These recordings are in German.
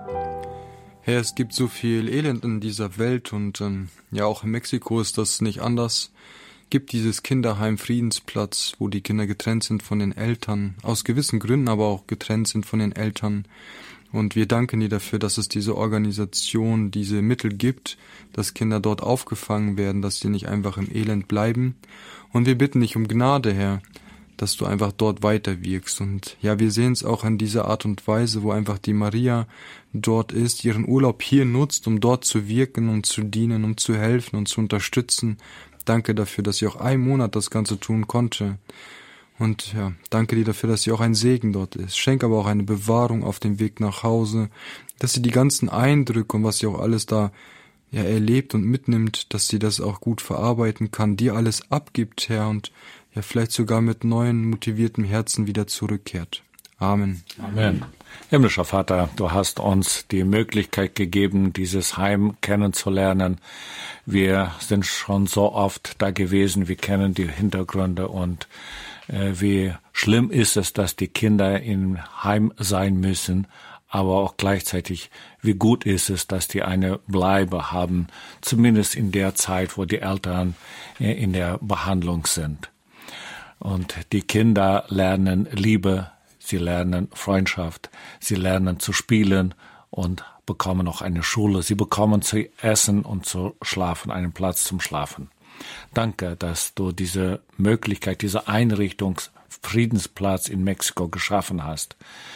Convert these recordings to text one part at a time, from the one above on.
Herr, es gibt so viel Elend in dieser Welt und ja, auch in Mexiko ist das nicht anders. Gibt dieses Kinderheim Friedensplatz, wo die Kinder getrennt sind von den Eltern, aus gewissen Gründen aber auch getrennt sind von den Eltern. Und wir danken dir dafür, dass es diese Organisation, diese Mittel gibt, dass Kinder dort aufgefangen werden, dass sie nicht einfach im Elend bleiben. Und wir bitten dich um Gnade, Herr, dass du einfach dort weiterwirkst. Und ja, wir sehen es auch an dieser Art und Weise, wo einfach die Maria dort ist, ihren Urlaub hier nutzt, um dort zu wirken und zu dienen, um zu helfen und zu unterstützen. Danke dafür, dass sie auch 1 Monat das Ganze tun konnte. Und ja, danke dir dafür, dass sie auch ein Segen dort ist. Schenk aber auch eine Bewahrung auf dem Weg nach Hause, dass sie die ganzen Eindrücke und was sie auch alles da ja erlebt und mitnimmt, dass sie das auch gut verarbeiten kann, dir alles abgibt, Herr, und ja vielleicht sogar mit neuen, motiviertem Herzen wieder zurückkehrt. Amen. Amen. Himmlischer Vater, du hast uns die Möglichkeit gegeben, dieses Heim kennenzulernen. Wir sind schon so oft da gewesen, wir kennen die Hintergründe und wie schlimm ist es, dass die Kinder im Heim sein müssen, aber auch gleichzeitig, wie gut ist es, dass die eine Bleibe haben, zumindest in der Zeit, wo die Eltern in der Behandlung sind. Und die Kinder lernen Liebe, sie lernen Freundschaft, sie lernen zu spielen und bekommen auch eine Schule. Sie bekommen zu essen und zu schlafen, einen Platz zum Schlafen. Danke, dass du diese Möglichkeit, diese Einrichtung, Friedensplatz in Mexiko geschaffen hast.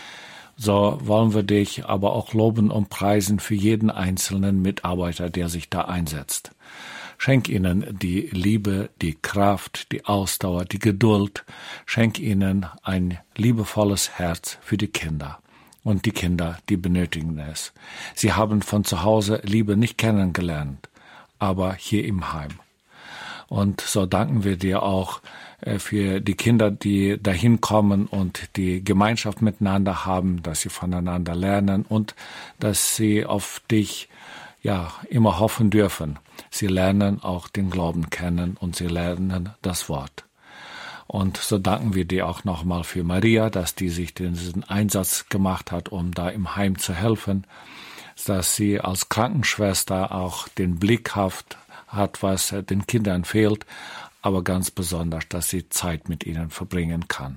So wollen wir dich aber auch loben und preisen für jeden einzelnen Mitarbeiter, der sich da einsetzt. Schenk ihnen die Liebe, die Kraft, die Ausdauer, die Geduld. Schenk ihnen ein liebevolles Herz für die Kinder. Und die Kinder, die benötigen es. Sie haben von zu Hause Liebe nicht kennengelernt, aber hier im Heim. Und so danken wir dir auch für die Kinder, die dahin kommen und die Gemeinschaft miteinander haben, dass sie voneinander lernen und dass sie auf dich immer hoffen dürfen. Sie lernen auch den Glauben kennen und sie lernen das Wort. Und so danken wir dir auch nochmal für Maria, dass die sich diesen Einsatz gemacht hat, um da im Heim zu helfen, dass sie als Krankenschwester auch den Blick hat, was den Kindern fehlt, aber ganz besonders, dass sie Zeit mit ihnen verbringen kann.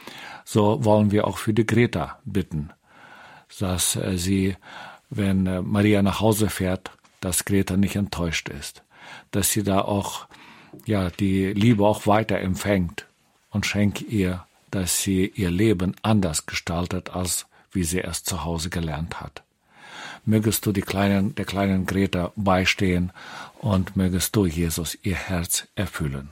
So wollen wir auch für die Greta bitten, dass sie, wenn Maria nach Hause fährt, dass Greta nicht enttäuscht ist, dass sie da auch die Liebe auch weiter empfängt und schenkt ihr, dass sie ihr Leben anders gestaltet, als wie sie es zu Hause gelernt hat. Mögest du der kleinen Greta beistehen und mögest du, Jesus, ihr Herz erfüllen.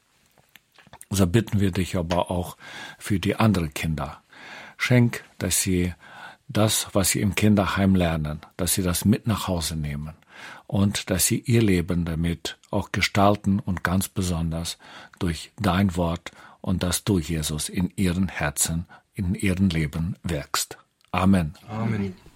So bitten wir dich aber auch für die anderen Kinder. Schenk, dass sie das, was sie im Kinderheim lernen, dass sie das mit nach Hause nehmen und dass sie ihr Leben damit auch gestalten und ganz besonders durch dein Wort und dass du, Jesus, in ihren Herzen, in ihrem Leben wirkst. Amen. Amen.